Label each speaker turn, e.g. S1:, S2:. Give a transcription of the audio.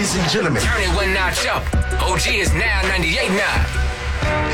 S1: ladies and gentlemen.
S2: Turn it one notch up. OG is now 98.9.